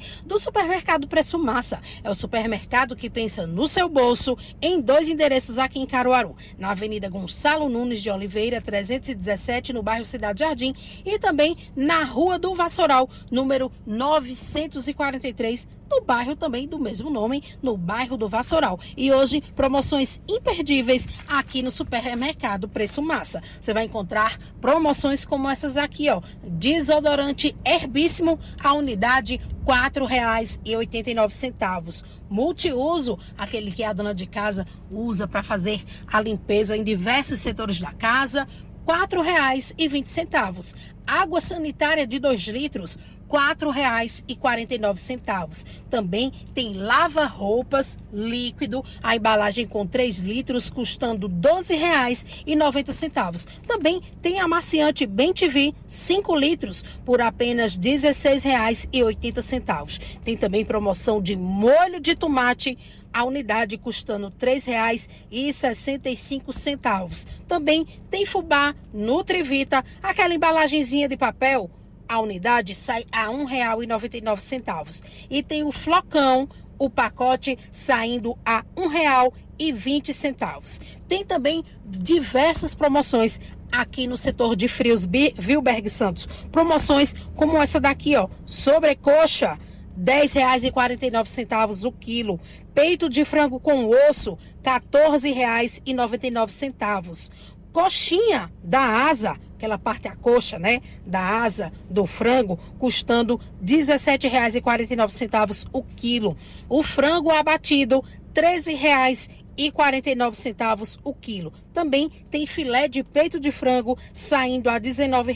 do Supermercado Preço Massa. É o supermercado que pensa no seu bolso, em 2 endereços aqui em Caruaru. Na Avenida Gonçalo Nunes de Oliveira, 317, no bairro Cidade Jardim, e também na Rua do Vassoural, número 943, no bairro também do mesmo nome, no bairro do Vassoural. E hoje, promoções imperdíveis aqui no Supermercado Preço Massa. Você vai encontrar promoções como essas aqui, ó. Desodorante Herbíssimo, a unidade R$ 4,89. Multiuso, aquele que a dona de casa usa para fazer a limpeza em diversos setores da casa, R$ 4,20. Água sanitária de 2 litros, R$ 4,49. Também tem lava-roupas líquido, a embalagem com 3 litros, custando R$ 12,90. Também tem amaciante Bem-TV, 5 litros, por apenas R$ 16,80. Tem também promoção de molho de tomate, a unidade custando R$ 3,65. Também tem fubá, Nutrivita, aquela embalagenzinha de papel, a unidade sai a R$ 1,99. E tem o flocão, o pacote saindo a R$ 1,20. Tem também diversas promoções aqui no setor de frios, viu, Berg Santos? Promoções como essa daqui, ó, sobrecoxa, R$ 10,49 o quilo. Peito de frango com osso, R$ 14,99. Coxinha da asa, aquela parte, a coxa, né, da asa do frango, custando R$ 17,49 o quilo. O frango abatido, R$ 13,49 o quilo. Também tem filé de peito de frango saindo a R$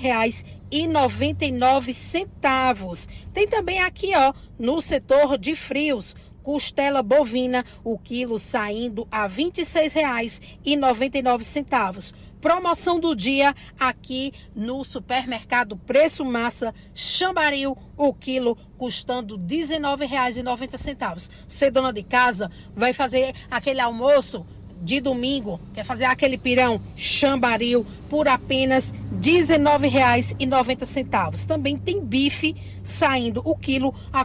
19,99. Tem também aqui, ó, no setor de frios, costela bovina, o quilo saindo a R$ 26,99. Promoção do dia aqui no Supermercado Preço Massa, chambaril, o quilo custando R$ 19,90. Você, dona de casa, vai fazer aquele almoço de domingo, quer fazer aquele pirão, chambaril, por apenas R$ 19,90. Também tem bife saindo o quilo a R$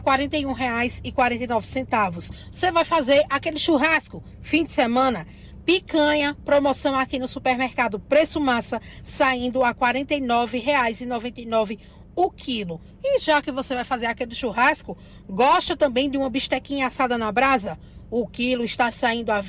41,49. Você vai fazer aquele churrasco, fim de semana, picanha, promoção aqui no Supermercado Preço Massa, saindo a R$ 49,99 o quilo. E já que você vai fazer aquele churrasco, gosta também de uma bistequinha assada na brasa? O quilo está saindo a R$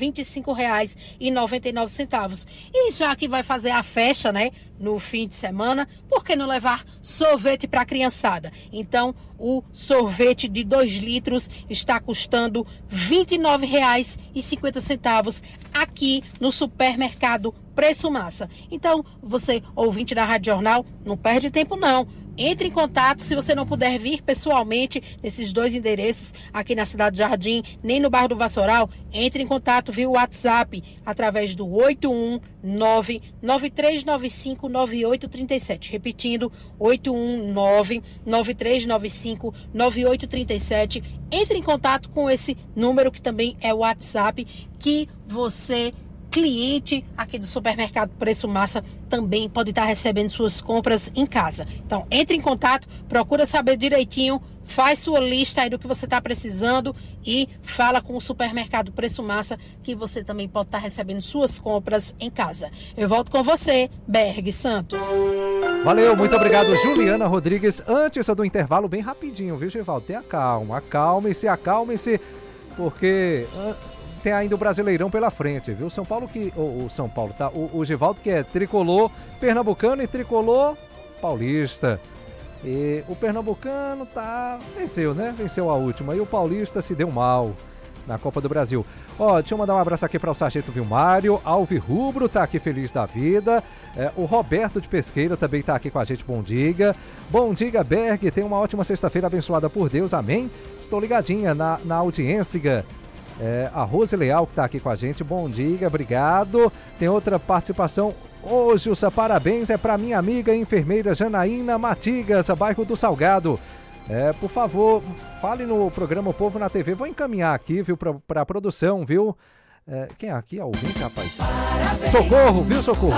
25,99. E já que vai fazer a festa, né, no fim de semana, por que não levar sorvete para a criançada? Então, o sorvete de 2 litros está custando R$ 29,50 aqui no Supermercado Preço Massa. Então, você, ouvinte da Rádio Jornal, não perde tempo não. Entre em contato, se você não puder vir pessoalmente nesses 2 endereços aqui na Cidade de Jardim, nem no bairro do Vassoural, entre em contato via WhatsApp através do 819-9395-9837. Repetindo, 819-9395-9837. Entre em contato com esse número que também é o WhatsApp, que você, cliente aqui do Supermercado Preço Massa, também pode estar recebendo suas compras em casa. Então, entre em contato, procura saber direitinho, faz sua lista aí do que você está precisando e fala com o Supermercado Preço Massa, que você também pode estar recebendo suas compras em casa. Eu volto com você, Berg Santos. Valeu, muito obrigado, Juliana Rodrigues. Antes do intervalo, bem rapidinho, viu, Givaldo? Tenha calma, acalme-se, porque tem ainda o Brasileirão pela frente, viu? São Paulo que... O São Paulo, tá? O Givaldo que é tricolor pernambucano e tricolor paulista. E o pernambucano venceu, né? Venceu a última. E o paulista se deu mal na Copa do Brasil. Ó, deixa eu mandar um abraço aqui para o Sargento Vilmário. Alvirrubro tá aqui feliz da vida. O Roberto de Pesqueira também tá aqui com a gente. Bom dia. Bom dia, Berg. Tenha uma ótima sexta-feira abençoada por Deus. Amém. Estou ligadinha na audiência. A Rose Leal que tá aqui com a gente. Bom dia, obrigado. Tem outra participação. Ô, Gilsa, parabéns. É para minha amiga enfermeira Janaína Matigas, bairro do Salgado. Por favor, fale no programa O Povo na TV. Vou encaminhar aqui, viu, pra produção, viu? Quem é aqui? Ouvinte, rapaz? Parabéns, Socorro, viu, Socorro?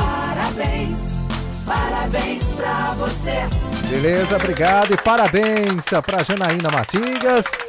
Parabéns pra você. Beleza, obrigado. E parabéns pra Janaína Matigas.